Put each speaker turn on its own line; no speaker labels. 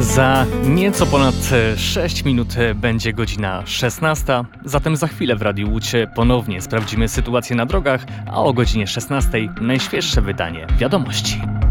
Za nieco ponad 6 minut będzie godzina 16, zatem za chwilę w Radiu Łódź ponownie sprawdzimy sytuację na drogach, a o godzinie 16 najświeższe wydanie wiadomości.